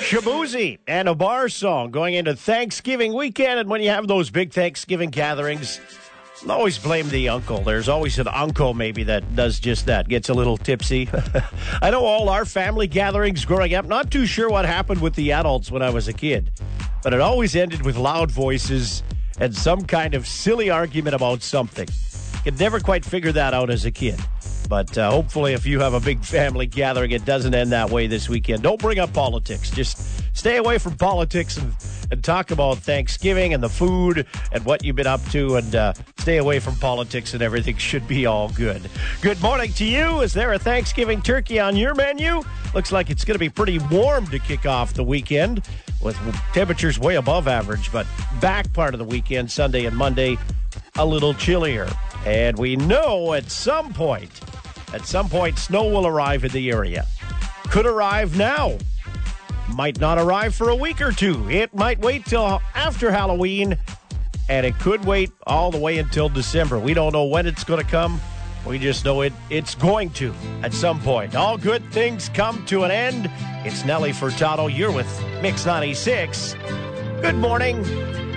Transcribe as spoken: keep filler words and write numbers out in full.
Shabuzi and a bar song going into Thanksgiving weekend. And when you have those big Thanksgiving gatherings, always blame the uncle. There's always an uncle maybe that does just that, gets a little tipsy. I know all our family gatherings growing up, not too sure what happened with the adults when I was a kid, but it always ended with loud voices and some kind of silly argument about something. Could never quite figure that out as a kid. But uh, hopefully if you have a big family gathering, it doesn't end that way this weekend. Don't bring up politics. Just stay away from politics and, and talk about Thanksgiving and the food and what you've been up to, and uh, stay away from politics and everything should be all good. Good morning to you. Is there a Thanksgiving turkey on your menu? Looks like it's going to be pretty warm to kick off the weekend with temperatures way above average, but back part of the weekend, Sunday and Monday, a little chillier. And we know at some point, at some point, snow will arrive in the area. Could arrive now. Might not arrive for a week or two. It might wait till after Halloween, and it could wait all the way until December. We don't know when it's going to come. We just know it. It's going to at some point. All good things come to an end. It's Nelly Furtado. You're with Mix ninety-six. Good morning.